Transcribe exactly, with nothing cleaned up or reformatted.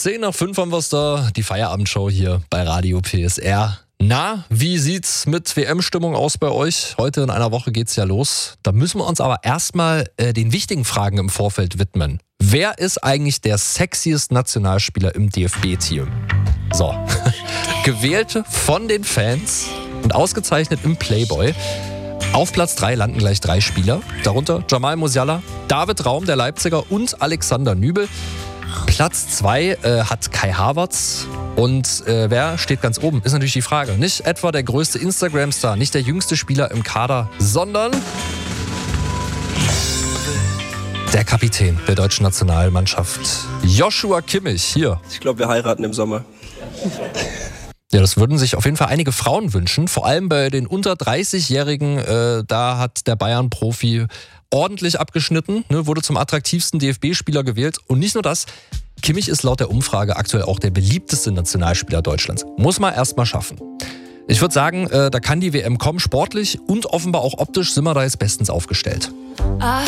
zehn nach fünf haben wir es da, die Feierabendshow hier bei Radio P S R. Na, wie sieht's mit W M-Stimmung aus bei euch? Heute in einer Woche geht's ja los. Da müssen wir uns aber erstmal äh, den wichtigen Fragen im Vorfeld widmen. Wer ist eigentlich der sexiest Nationalspieler im D F B-Team? So, gewählt von den Fans und ausgezeichnet im Playboy. Auf Platz drei landen gleich drei Spieler, darunter Jamal Musiala, David Raum, der Leipziger, und Alexander Nübel. Platz zwei äh, hat Kai Havertz. Und äh, wer steht ganz oben, ist natürlich die Frage. Nicht etwa der größte Instagram-Star, nicht der jüngste Spieler im Kader, sondern der Kapitän der deutschen Nationalmannschaft, Joshua Kimmich. Hier. Ich glaube, wir heiraten im Sommer. Ja, das würden sich auf jeden Fall einige Frauen wünschen. Vor allem bei den unter dreißigjährigen, äh, da hat der Bayern-Profi ordentlich abgeschnitten, ne, wurde zum attraktivsten D F B-Spieler gewählt. Und nicht nur das, Kimmich ist laut der Umfrage aktuell auch der beliebteste Nationalspieler Deutschlands. Muss man erst mal schaffen. Ich würde sagen, äh, da kann die W M kommen, sportlich und offenbar auch optisch sind wir da jetzt bestens aufgestellt.